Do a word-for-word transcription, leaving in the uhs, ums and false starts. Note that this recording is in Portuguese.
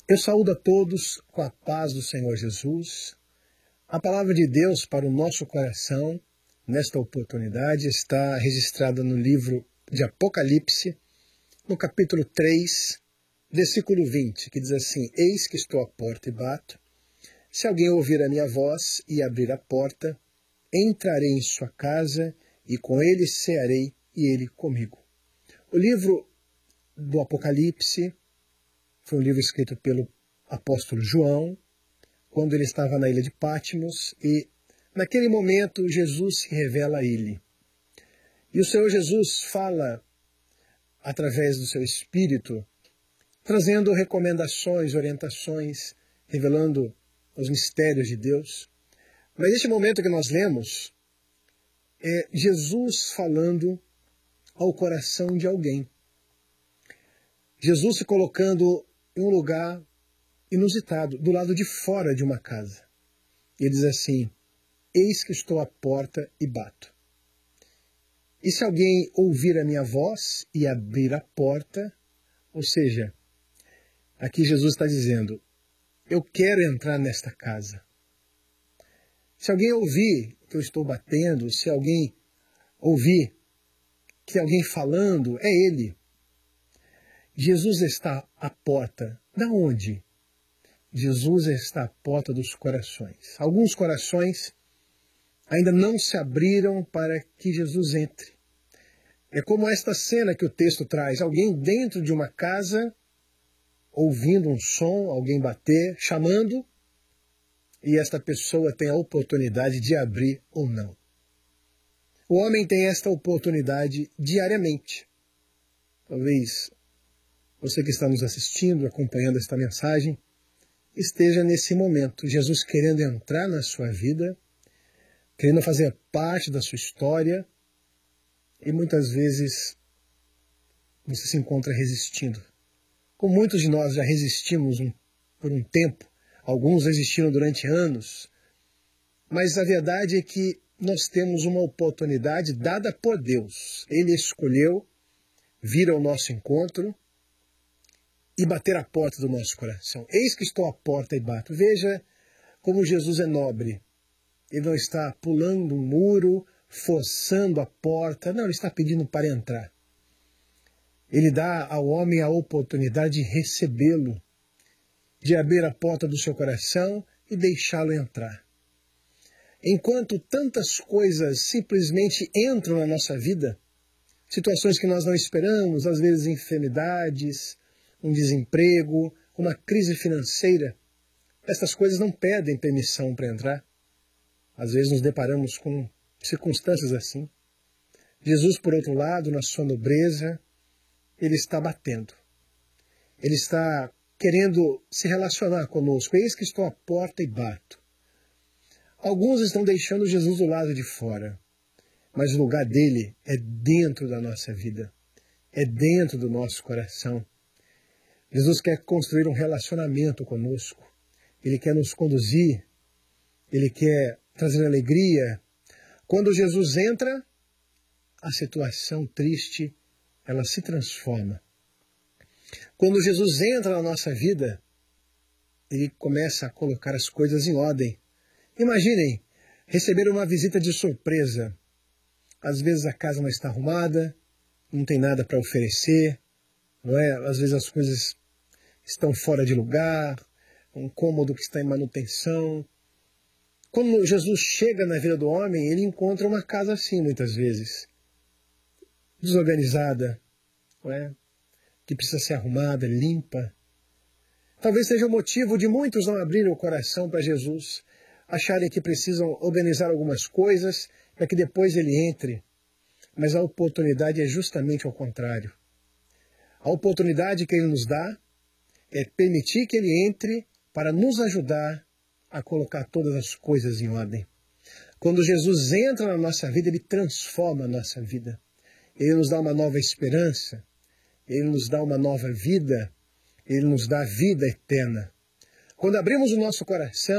Eu saúdo a todos com a paz do Senhor Jesus. A palavra de Deus para o nosso coração, nesta oportunidade, está registrada no livro de Apocalipse, no capítulo três, versículo vinte, que diz assim: Eis que estou à porta e bato. Se alguém ouvir a minha voz e abrir a porta, entrarei em sua casa e com ele cearei e ele comigo. O livro do Apocalipse foi um livro escrito pelo apóstolo João, quando ele estava na ilha de Patmos, e naquele momento Jesus se revela a ele. E o Senhor Jesus fala através do seu Espírito, trazendo recomendações, orientações, revelando os mistérios de Deus. Mas neste momento que nós lemos, é Jesus falando ao coração de alguém. Jesus se colocando em um lugar inusitado, do lado de fora de uma casa. Ele diz assim: Eis que estou à porta e bato. E se alguém ouvir a minha voz e abrir a porta, ou seja, aqui Jesus está dizendo, eu quero entrar nesta casa. Se alguém ouvir que eu estou batendo, se alguém ouvir que alguém falando, é ele. Jesus está à porta. Da onde? Jesus está à porta dos corações. Alguns corações ainda não se abriram para que Jesus entre. É como esta cena que o texto traz. Alguém dentro de uma casa, ouvindo um som, alguém bater, chamando, e esta pessoa tem a oportunidade de abrir ou não. O homem tem esta oportunidade diariamente. Talvez você que está nos assistindo, acompanhando esta mensagem, esteja nesse momento, Jesus querendo entrar na sua vida, querendo fazer parte da sua história, e muitas vezes você se encontra resistindo. Como muitos de nós já resistimos um, por um tempo, alguns resistiram durante anos, mas a verdade é que nós temos uma oportunidade dada por Deus. Ele escolheu vir ao nosso encontro e bater a porta do nosso coração. Eis que estou à porta e bato. Veja como Jesus é nobre. Ele não está pulando um muro, forçando a porta. Não, ele está pedindo para entrar. Ele dá ao homem a oportunidade de recebê-lo, de abrir a porta do seu coração e deixá-lo entrar. Enquanto tantas coisas simplesmente entram na nossa vida, situações que nós não esperamos, às vezes enfermidades, um desemprego, uma crise financeira, essas coisas não pedem permissão para entrar. Às vezes nos deparamos com circunstâncias assim. Jesus, por outro lado, na sua nobreza, ele está batendo. Ele está querendo se relacionar conosco. Eis que estou à porta e bato. Alguns estão deixando Jesus do lado de fora, mas o lugar dele é dentro da nossa vida, é dentro do nosso coração. Jesus quer construir um relacionamento conosco. Ele quer nos conduzir. Ele quer trazer alegria. Quando Jesus entra, a situação triste, ela se transforma. Quando Jesus entra na nossa vida, ele começa a colocar as coisas em ordem. Imaginem, receber uma visita de surpresa. Às vezes a casa não está arrumada, não tem nada para oferecer, não é? Às vezes as coisas estão fora de lugar, um cômodo que está em manutenção. Quando Jesus chega na vida do homem, ele encontra uma casa assim, muitas vezes, desorganizada, não é? Que precisa ser arrumada, limpa. Talvez seja o motivo de muitos não abrirem o coração para Jesus, acharem que precisam organizar algumas coisas para que depois ele entre. Mas a oportunidade é justamente ao contrário. A oportunidade que ele nos dá é permitir que ele entre para nos ajudar a colocar todas as coisas em ordem. Quando Jesus entra na nossa vida, ele transforma a nossa vida. Ele nos dá uma nova esperança, ele nos dá uma nova vida, ele nos dá vida eterna. Quando abrimos o nosso coração,